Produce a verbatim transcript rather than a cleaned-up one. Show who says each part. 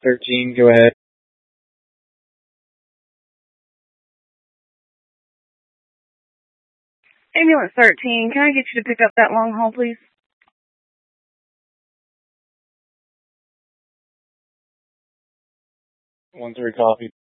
Speaker 1: thirteen, go ahead.
Speaker 2: Ambulance thirteen, can I get you to pick up that long haul, please?
Speaker 1: One three copy.